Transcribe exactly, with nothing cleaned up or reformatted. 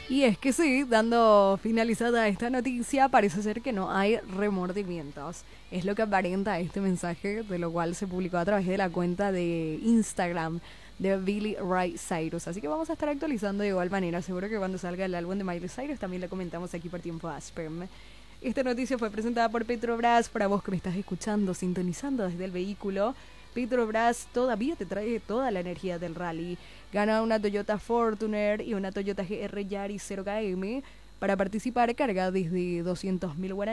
Y es que sí, dando finalizada esta noticia, parece ser que no hay remordimientos. Es lo que aparenta este mensaje, de lo cual se publicó a través de la cuenta de Instagram de Billy Ray Cyrus. Así que vamos a estar actualizando de igual manera. Seguro que cuando salga el álbum de Miley Cyrus también lo comentamos aquí por Tiempo Asperm. Esta noticia fue presentada por Petrobras. Para vos que me estás escuchando, sintonizando desde el vehículo, Petrobras todavía te trae toda la energía del rally. Gana una Toyota Fortuner y una Toyota G R Yaris cero K M. Para participar, carga desde doscientos mil guaraníes